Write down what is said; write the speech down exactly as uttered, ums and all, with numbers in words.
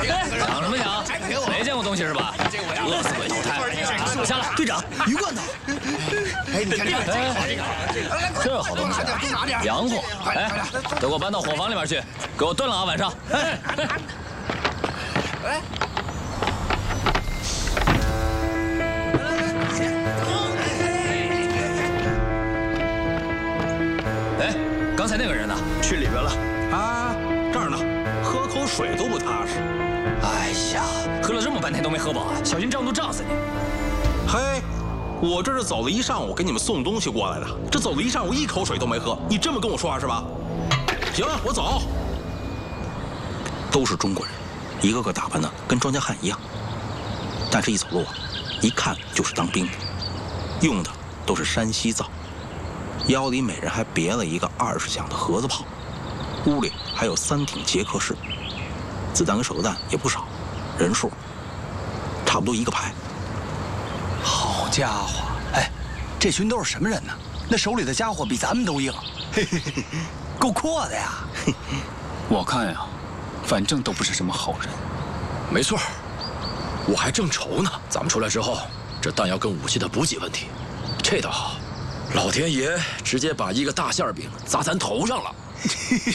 想什么想？没见过东西是吧？饿死鬼投胎！下来， 队长，鱼罐头。 哎，你看这个， 这好东西，洋货。哎，都给我搬到伙房里面去，给我炖了啊，晚上。哎。哎。 哎，刚才那个人呢？ 去里边了。 啊，这儿呢，喝口水都不踏实。 哎呀，喝了这么半天都没喝饱啊！小心胀肚胀死你！ 嘿，我这是走了一上午给你们送东西过来的，这走了一上午一口水都没喝，你这么跟我说话是吧？行，我走。都是中国人，一个个打扮的跟庄稼汉一样，但是一走路啊，一看就是当兵的，用的都是山西造。 腰里每人还别了一个二十响的盒子炮，屋里还有三挺捷克式，子弹跟手榴弹也不少，人数差不多一个排。 好家伙，哎，这群都是什么人呢？那手里的家伙比咱们都硬，嘿嘿嘿，够阔的呀！ 我看呀，反正都不是什么好人。 没错，我还正愁呢，咱们出来之后，这弹药跟武器的补给问题，这倒好。 老天爷直接把一个大馅饼砸咱头上了。